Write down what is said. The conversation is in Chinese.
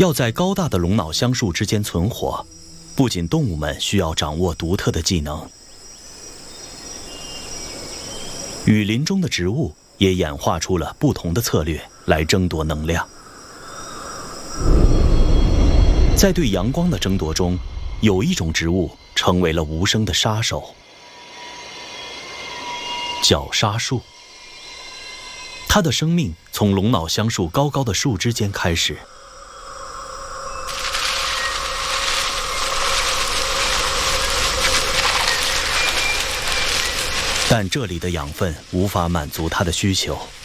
要在高大的龙脑香树之间存活，不仅动物们需要掌握独特的技能，雨林中的植物也演化出了不同的策略来争夺能量。在对阳光的争夺中，有一种植物成为了无声的杀手——绞杀树。它的生命从龙脑香树高高的树枝间开始。但这里的养分无法满足它的需求，